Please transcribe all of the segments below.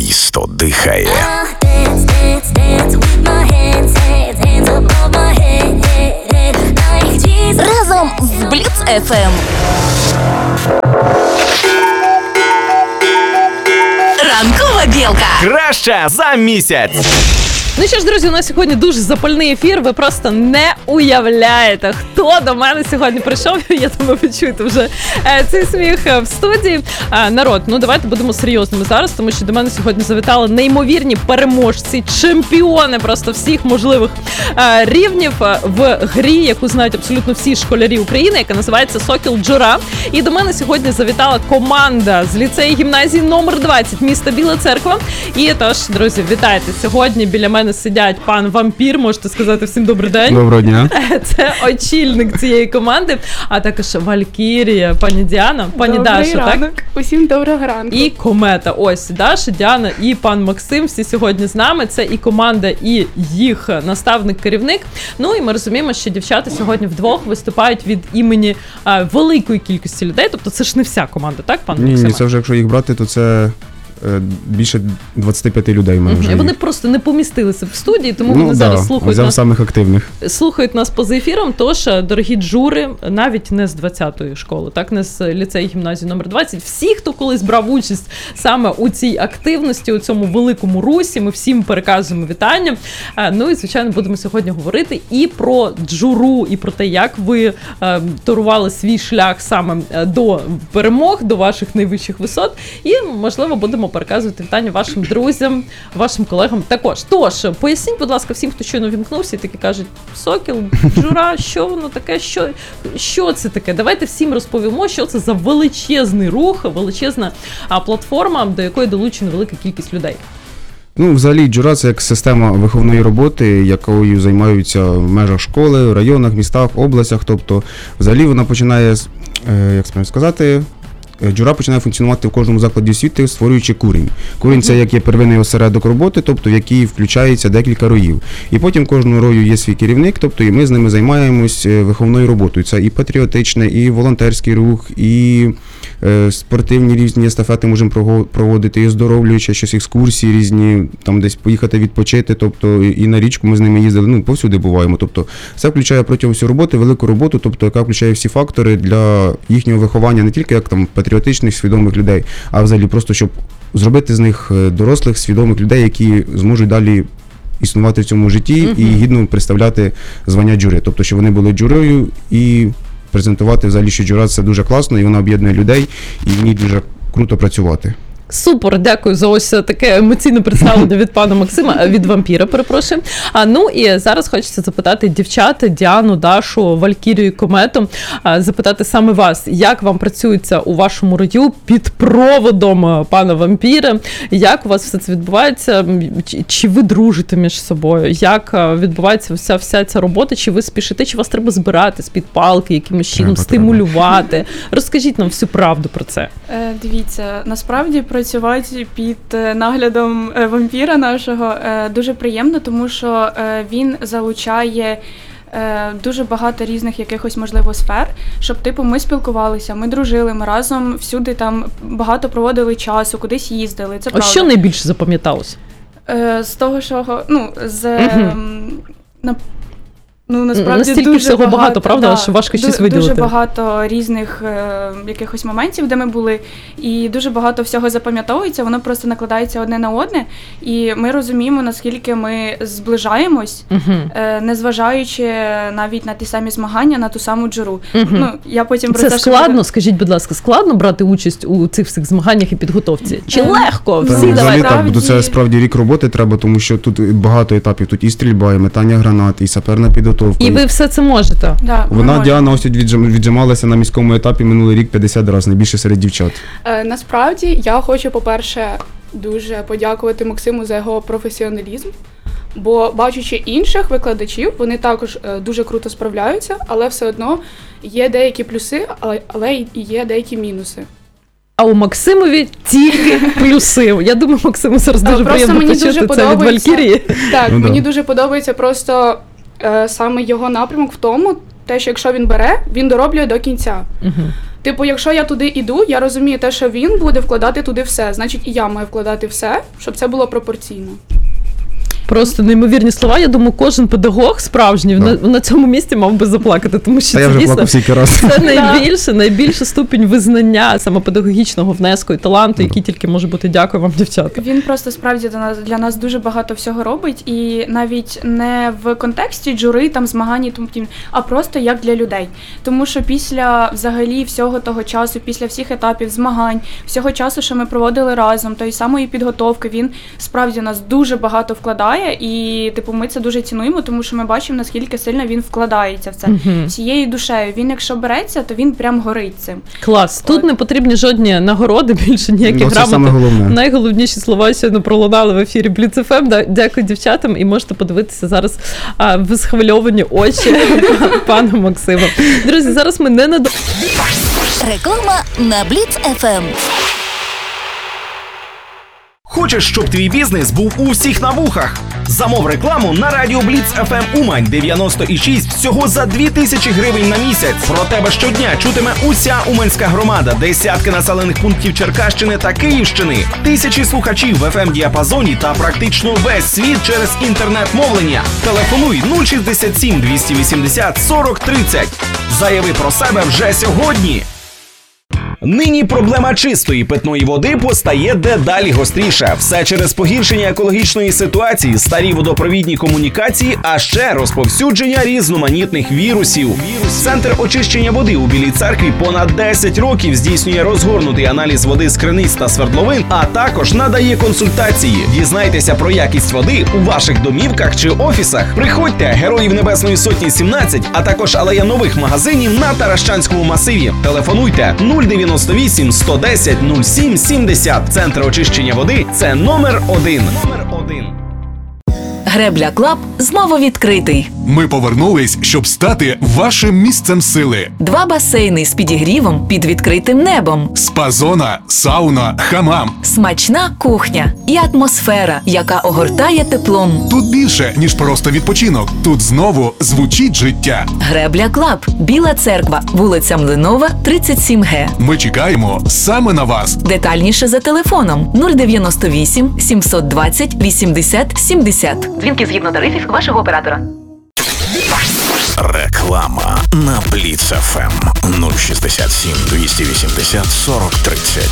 Місто дихає. Разом з Blitz FM. Ранкова білка. Краща за місяць. Ну що ж, друзі, у нас сьогодні дуже запальний ефір. Ви просто не уявляєте, хто до мене сьогодні прийшов. Я думаю, ви чуєте вже цей сміх в студії. Народ, ну давайте будемо серйозними зараз, тому що до мене сьогодні завітали неймовірні переможці, чемпіони просто всіх можливих рівнів в грі, яку знають абсолютно всі школярі України, яка називається «Сокіл Джура». І до мене сьогодні завітала команда з ліцею гімназії номер 20 міста Біла Церква. І тож, друзі, вітайте. Сьогодні біля мене сидять пан Вампір, можете сказати всім добрий день. Доброго дня. Це очільник цієї команди, а також Валькірія, пані Діана, пані Даша, ранок. так? Усім доброго ранку. І Комета. Ось Даша, Діана і пан Максим всі сьогодні з нами. Це і команда, і їх наставник-керівник. Ну і ми розуміємо, що дівчата сьогодні вдвох виступають від імені великої кількості людей. Тобто це ж не вся команда, так, пан Максим? Ні, це вже якщо їх брати, то це більше 25 людей ми вже. Вони просто не помістилися в студії, тому вони зараз слухають взяв нас. самих активних. Слухають нас поза ефіром, тож, дорогі джури, навіть не з 20-ї школи, так, не з ліцею гімназії номер 20, всі, хто колись брав участь саме у цій активності, у цьому великому русі, ми всім переказуємо вітання. Ну і, звичайно, будемо сьогодні говорити і про джуру, і про те, як ви торували свій шлях саме до перемог, до ваших найвищих висот, і, можливо, будемо переказувати вітання вашим друзям, вашим колегам також. Тож, поясніть, будь ласка, всім, хто щойно вімкнувся і такі кажуть, «Сокіл, Джура, що воно таке, що це таке?» Давайте всім розповімо, що це за величезний рух, величезна платформа, до якої долучена велика кількість людей. Ну, взагалі, Джура – це як система виховної роботи, якою займаються в межах школи, в районах, містах, областях. Тобто, взагалі, вона починає, як сказати, Джура починає функціонувати в кожному закладі освіти, створюючи курінь. Курінь – це як є первинний осередок роботи, тобто в який включається декілька роїв. І потім кожного рою є свій керівник, тобто і ми з ними займаємось виховною роботою. Це і патріотичний, і волонтерський рух, і спортивні різні естафети можемо проводити, і оздоровлюючи, щось екскурсії різні, там десь поїхати відпочити, тобто і на річку ми з ними їздили, ну, повсюди буваємо. Тобто це включає протягом всієї роботи велику роботу, тобто яка включає всі фактори для їхнього виховання, не тільки як там патріотичних, свідомих людей, а взагалі просто, щоб зробити з них дорослих, свідомих людей, які зможуть далі існувати в цьому житті і гідно представляти звання джури. Тобто, щоб вони були джурою і презентувати взагалі, що джура – це дуже класно, і вона об'єднує людей, і в ній дуже круто працювати. Супер, дякую за ось таке емоційне представлення від пана Максима, від Вампіра, перепрошую. Ну і зараз хочеться запитати дівчат, Діану, Дашу, Валькірію, Комету, запитати саме вас, як вам працюється у вашому раю під проводом пана Вампіра, як у вас все це відбувається, чи ви дружите між собою, як відбувається вся ця робота, чи ви спішите, чи вас треба збирати з-під палки, якимось чином стимулювати? Розкажіть нам всю правду про це. Дивіться, насправді працювати під наглядом Вампіра нашого дуже приємно, тому що він залучає дуже багато різних якихось, можливо, сфер, щоб, типу, ми спілкувалися, ми дружили, ми разом всюди там багато проводили часу, кудись їздили, це правда. А що найбільше запам'яталось? З того, що, насправді настільки дуже всього багато, правда, що важко щось виділити. Дуже багато різних якихось моментів, де ми були, і дуже багато всього запам'ятовується, воно просто накладається одне на одне, і ми розуміємо, наскільки ми зближаємось, незважаючи навіть на ті самі змагання, на ту саму джуру. Ну, я потім про це складно, скажіть, будь ласка, складно брати участь у цих всіх змаганнях і підготовці? Чи легко? Всі давайте. Це справді рік роботи треба, тому що тут багато етапів, тут і стрільба, і метання гранат, і саперна підготовка. І ви все це можете? Да, вона, Діана, ось віджималася на міському етапі минулий рік 50 разів, найбільше серед дівчат. Насправді, я хочу, по-перше, дуже подякувати Максиму за його професіоналізм, бо, бачучи інших викладачів, вони також дуже круто справляються, але все одно є деякі плюси, але і є деякі мінуси. А у Максимові тільки плюси. Я думаю, Максиму зараз дуже приємно почути це від Валькірії. Так, мені дуже подобається просто саме його напрямок в тому, те, що якщо він бере, він дороблює до кінця. Типу, якщо я туди іду, я розумію те, що він буде вкладати туди все. Значить, і я маю вкладати все, щоб це було пропорційно. Просто неймовірні слова. Я думаю, кожен педагог справжній на цьому місці мав би заплакати, тому що Та я це вже дійсно плакав стільки раз. це найбільша ступінь визнання саме педагогічного внеску і таланту, який тільки може бути. Дякую вам, дівчата. Він просто справді для нас дуже багато всього робить, і навіть не в контексті жури, там змагань і тому подібне, а просто як для людей. Тому що після взагалі всього того часу, після всіх етапів змагань, всього часу, що ми проводили разом, тої самої підготовки, він справді нас дуже багато вкладає. І типу ми це дуже цінуємо, тому що ми бачимо, наскільки сильно він вкладається в це всією душею. Він, якщо береться, то він прям горить цим. Клас. Тут не потрібні жодні нагороди, більше ніяких Це саме грамоти. головне. Найголовніші слова щойно пролунали в ефірі Blitz FM. Дякую дівчатам, і можете подивитися зараз в схвильовані очі пана Максима. Друзі, зараз ми не Реклама на Blitz FM. Хочеш, щоб твій бізнес був у всіх на вухах? Замов рекламу на радіо Blitz FM Умань 90,6 всього за 2000 гривень на місяць. Про тебе щодня чутиме уся уманська громада, десятки населених пунктів Черкащини та Київщини, тисячі слухачів в FM-діапазоні та практично весь світ через інтернет-мовлення. Телефонуй 067 280 40 30. Заяви про себе вже сьогодні. Нині проблема чистої питної води постає дедалі гостріша. Все через погіршення екологічної ситуації, старі водопровідні комунікації, а ще розповсюдження різноманітних вірусів. Центр очищення води у Білій Церкві понад 10 років здійснює розгорнутий аналіз води з криниць та свердловин, а також надає консультації. Дізнайтеся про якість води у ваших домівках чи офісах. Приходьте, Героїв Небесної Сотні 17, а також алея нових магазинів на Таращанському масиві. Телефонуйте 098 110 07 70. Центр очищення води – це номер 1. Гребля Клаб знову відкритий. Ми повернулись, щоб стати вашим місцем сили. 2 басейни з підігрівом під відкритим небом. Спа-зона, сауна, хамам. Смачна кухня і атмосфера, яка огортає теплом. Тут більше, ніж просто відпочинок. Тут знову звучить життя. Гребля Клаб. Біла Церква. Вулиця Млинова, 37Г. Ми чекаємо саме на вас. Детальніше за телефоном 098 720 80 70. Дзвінки згідно тарифів вашого оператора. Реклама на Blitz FM 067 280 40 30.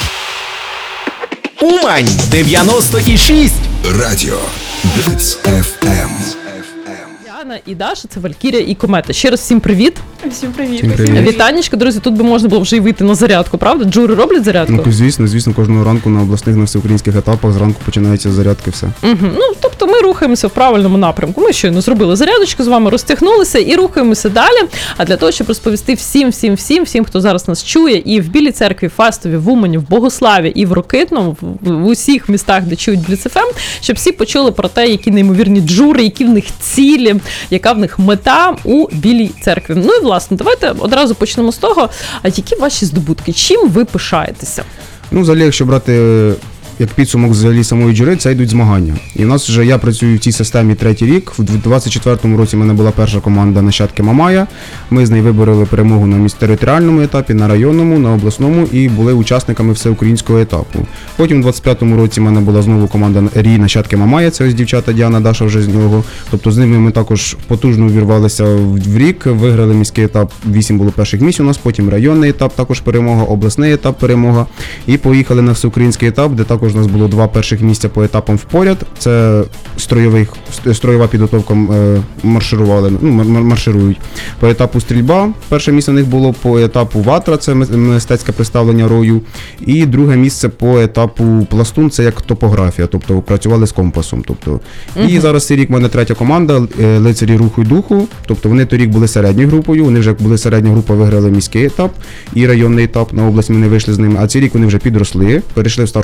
Умань 96. Радіо Blitz FM. Яна і Даша, це Валькірія і Комета. Ще раз всім привіт. Всім привіт. Всім привіт. Вітанечка, друзі, тут би можна було вже й вийти на зарядку, правда? Джури роблять зарядку? Ну, звісно, кожного ранку на обласних, на всеукраїнських етапах зранку починаються зарядки, все. Ну, тобто ми рухаємося в правильному напрямку. Ми щойно зробили зарядочку з вами, розтягнулися і рухаємося далі. А для того, щоб розповісти всім, хто зараз нас чує, і в Білій Церкві, в Фастові, в Умані, в Богославі і в Рокитному, в усіх містах, де чують Blitz FM, щоб всі почули про те, які неймовірні джури, які в них цілі, яка в них мета у Білій Церкві. Ну і, власне, давайте одразу почнемо з того, а які ваші здобутки, чим ви пишаєтеся? Ну, взагалі, якщо брати як підсумок взагалі самої жури, це йдуть змагання. І в нас вже, я працюю в цій системі 3-й рік. В 24-му році в мене була перша команда «Нащадки Мамая». Ми з нею вибороли перемогу на територіальному етапі, на районному, на обласному і були учасниками всеукраїнського етапу. Потім в 25-му році в мене була знову команда «Рій «Нащадки Мамая», це ось дівчата Діана, Даша вже з нього. Тобто з ними ми також потужно увірвалися в рік, виграли міський етап, 8 було перших місць у нас, потім районний етап, також перемога, обласний етап, перемога. І поїхали на всеукраїнський етап, де також у нас було 2 перших місця по етапам впоряд. Це строєва підготовка, марширують. По етапу стрільба, перше місце в них було по етапу ватра, це мистецьке представлення рою. І друге місце по етапу пластун, це як топографія, тобто працювали з компасом. Тобто. І зараз цей рік в мене 3-я команда, лицарі руху і духу. Тобто вони торік були середньою групою, вони вже як були середня група, виграли міський етап і районний етап, на область ми не вийшли з ними. А цей рік вони вже підросли, перейшли в старшу групу, з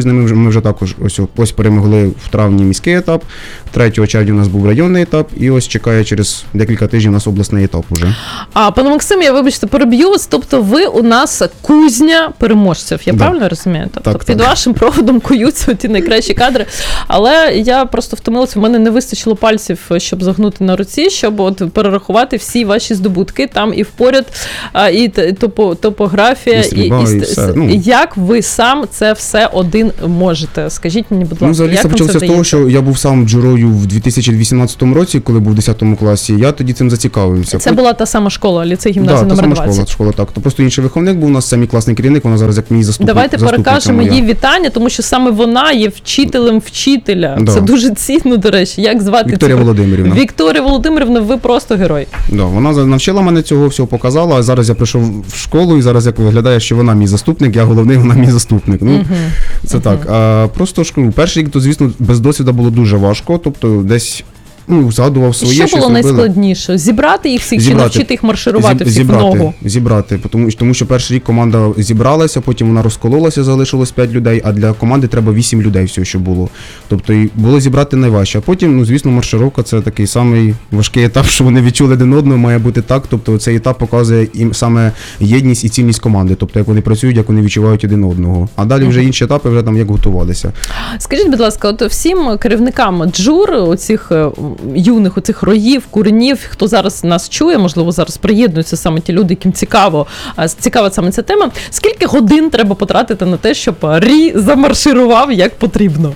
ними ми вже також ось перемогли в травні міський етап, 3 червня у нас був районний етап, і ось чекає через декілька тижнів у нас обласний етап уже. А, пане Максим, я, вибачте, переб'ю вас, тобто ви у нас кузня переможців, я правильно розумію? Тобто Так, під так. вашим проводом куються ті найкращі кадри, але я просто втомилася, в мене не вистачило пальців, щоб загнути на руці, щоб от перерахувати всі ваші здобутки, там і впоряд, і топографія, І стрільба, і все, ну. Як ви сам це все один можете? Скажіть мені, будь ласка, Взагалі як це вам це почалося з того, вдається? що я був сам джурою в 2018 році, коли був в 10 класі, я тоді цим зацікавився. Це була та сама школа, ліцей гімназії та номер сама 20. школа, так. То просто інший виховник був у нас, самий класний керівник, вона зараз як мій заступник. Давайте перекажемо моя. їй вітання, тому що саме вона є вчителем вчителя. Да. Це дуже цінно, до речі. Як звати Вікторія цю- Володимирівна. Вікторія Володимирівна, ви просто герой. Да, вона навчила мене цього всього, показала, а зараз я прийшов в школу, і зараз як виглядає, що вона мій заступник, я головний, вона мій заступник. Ну, це так. А просто перший рік, то, звісно, без досвіду було дуже важко, тобто десь згадував своє, Що щось було робили. найскладніше? Зібрати їх всіх чи Зібрати. навчити їх марширувати всіх в ногу? Зібрати, тому що перший рік команда зібралася, потім вона розкололася, залишилось 5 людей, а для команди треба 8 людей всього, що було. Тобто і було зібрати найважче. А потім, звісно, маршировка – це такий самий важкий етап, що вони відчули один одного, має бути так. Тобто цей етап показує їм саме єдність і цільність команди, тобто як вони працюють, як вони відчувають один одного. А далі вже інші етапи, вже там як готувалися. Скажіть, будь ласка, от всім керівникам джур, оцих юних, оцих роїв, куренів, хто зараз нас чує, можливо, зараз приєднуються саме ті люди, яким цікава саме ця тема. Скільки годин треба потратити на те, щоб Рі замарширував як потрібно?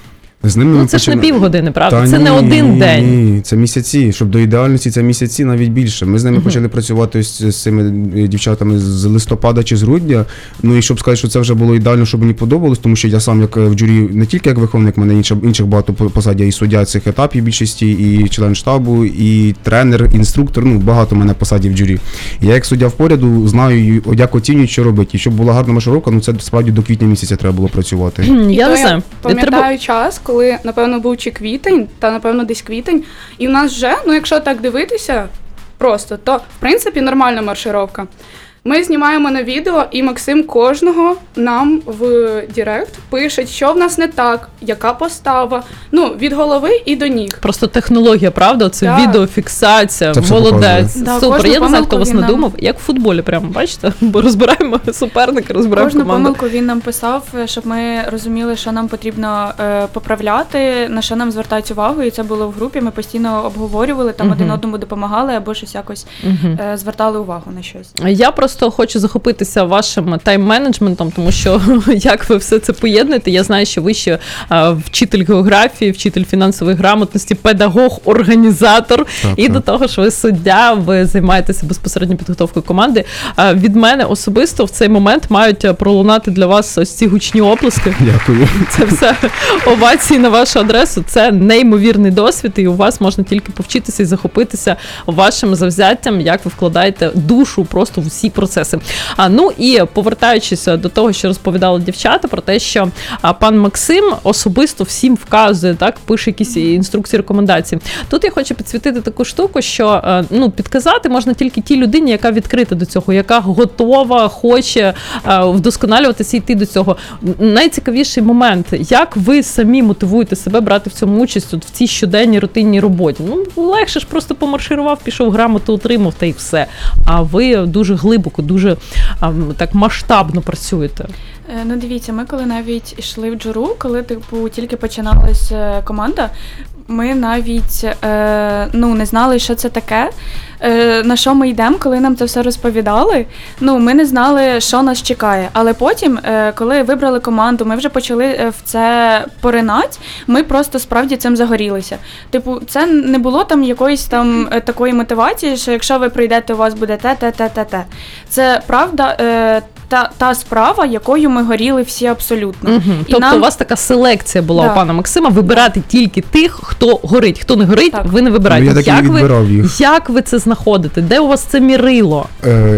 З ними ми Це ж не починаємо. півгодини, правда? Та Це не один ні, день. Ні, це місяці. Щоб до ідеальності, це місяці, навіть більше. Ми з ними почали працювати з цими дівчатами з листопада чи з грудня. Ну і щоб сказати, що це вже було ідеально, щоб мені подобалось, тому що я сам як в джурі, не тільки як виховник, в мене інших багато посад, я і суддя цих етапів більшості, і член штабу, і тренер, інструктор, багато в мене посадів в джурі. Я як суддя в поряду знаю, як оцінюють, що робити. І щоб була гарна маршировка, це справді до квітня місяця треба було працювати. Я не знаю. Пам'ятаю час, коли, напевно, був чи квітень, та, напевно, десь квітень, і в нас вже, якщо так дивитися, просто, то, в принципі, нормальна маршировка. Ми знімаємо на відео, і Максим кожного нам в Директ пише, що в нас не так, яка постава, від голови і до ніг. Просто технологія, правда? Це Так. відеофіксація, Це все молодець. показує. Да, Супер. кожну Я не знаю, хто помилку вас він нам- надумав. Як в футболі, прямо, бачите? Бо розбираємо суперника, розбираємо Кожну команду. помилку він нам писав, щоб ми розуміли, що нам потрібно поправляти, на що нам звертають увагу, і це було в групі. Ми постійно обговорювали, там один одному допомагали або щось якось звертали увагу на щось. Я просто хочу захопитися вашим тайм-менеджментом, тому що як ви все це поєднуєте, я знаю, що ви ще вчитель географії, вчитель фінансової грамотності, педагог, організатор, і до того ж ви суддя, ви займаєтеся безпосередньо підготовкою команди. Від мене особисто в цей момент мають пролунати для вас ось ці гучні оплески. Дякую. Це все овації на вашу адресу. Це неймовірний досвід, і у вас можна тільки повчитися і захопитися вашим завзяттям, як ви вкладаєте душу просто в усі процеси. Ну і повертаючись до того, що розповідали дівчата, про те, що пан Максим особисто всім вказує, так, пише якісь інструкції, рекомендації. Тут я хочу підсвітити таку штуку, що підказати можна тільки тій людині, яка відкрита до цього, яка готова, хоче вдосконалюватися і йти до цього. Найцікавіший момент, як ви самі мотивуєте себе брати в цьому участь в цій щоденній рутинній роботі. Легше ж просто помарширував, пішов, грамоту отримав, та й все. А ви дуже глибоко, дуже так масштабно працюєте. Дивіться, ми коли навіть йшли в джуру, коли тільки починалась команда, ми навіть не знали, що це таке, на що ми йдемо, коли нам це все розповідали. Ми не знали, що нас чекає. Але потім, коли вибрали команду, ми вже почали в це поринати, ми просто справді цим загорілися. Це не було там якоїсь там такої мотивації, що якщо ви прийдете, у вас буде те. Це правда та справа, якою ми горіли всі абсолютно. І тобто у вас така селекція була у пана Максима, вибирати тільки тих, хто горить. Хто не горить, ви не вибираєте. Я так і відбирав їх. Як ви це знаходите? Де у вас це мірило?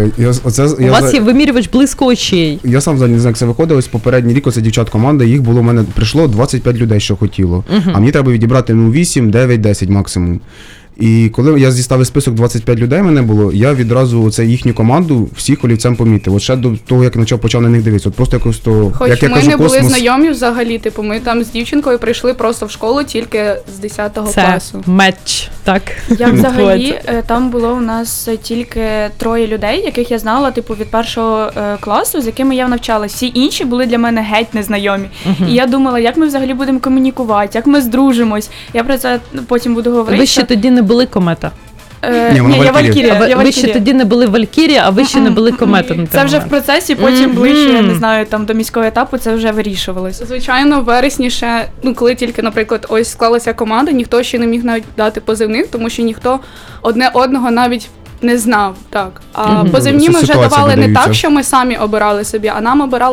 У вас є вимірювач близько очей. Я сам взагалі не знаю, як це виходило. Попередній рік оце дівчат команда, їх було, в мене прийшло 25 людей, що хотіло. А мені треба відібрати 8, 9, 10 максимум. І коли я зіставив список 25 людей, мене було, я відразу це їхню команду всіх олівцем помітив. От ще до того, як почав на них дивитися. От просто якось то, Хоч як я ми кажу, не були космос. знайомі взагалі, типу, ми там з дівчинкою прийшли просто в школу тільки з 10 Це класу. меч, так? Я взагалі там було у нас тільки 3 людей, яких я знала, типу, від першого класу, з якими я навчалась. Всі інші були для мене геть незнайомі. І я думала, як ми взагалі будемо комунікувати, як ми здружимось. Я про це потім буду говорити. Ви ще тоді не були комета. Ні, вона Ні, я Валькірія. Валькірія. Ви ще тоді не були Валькірія, а ви ще не були комета на той Це вже в момент. процесі, потім ближче, я не знаю, там до міського етапу це вже вирішувалось. Звичайно, в вересні ще, коли тільки, наприклад, ось склалася команда, ніхто ще не міг навіть дати позивних, тому що ніхто одне одного навіть не знав. Так. А позивні Це ми вже ситуація давали не видаються. так, що ми самі обирали собі, а нам обирали